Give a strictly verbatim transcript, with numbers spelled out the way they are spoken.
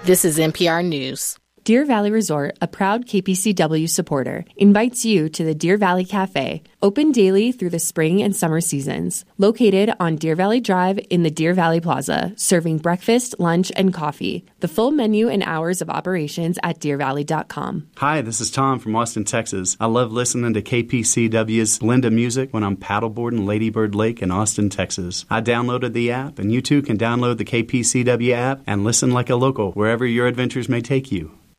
This is N P R News. Deer Valley Resort, a proud K P C W supporter, invites you to the Deer Valley Cafe, open daily through the spring and summer seasons. Located on Deer Valley Drive in the Deer Valley Plaza, serving breakfast, lunch, and coffee. The full menu and hours of operations at deer valley dot com. Hi, this is Tom from Austin, Texas. I love listening to K P C W's Linda Music when I'm paddleboarding Lady Bird Lake in Austin, Texas. I downloaded the app, and you too can download the K P C W app and listen like a local wherever your adventures may take you.